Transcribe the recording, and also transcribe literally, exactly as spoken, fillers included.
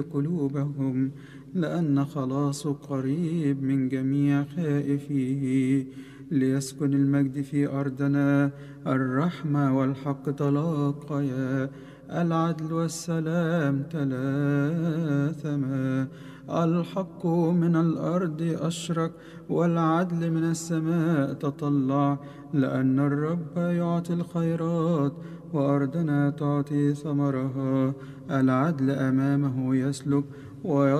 قلوبهم، لأن خلاصه قريب من جميع خائفيه. ليسكن المجد في أرضنا، الرحمة والحق تلاقيا، العدل والسلام تلاثما. الحق من الأرض أشرق، والعدل من السماء تطلع. لأن الرب يعطي الخيرات، وأرضنا تعطي ثمرها. العدل أمامه يسلك،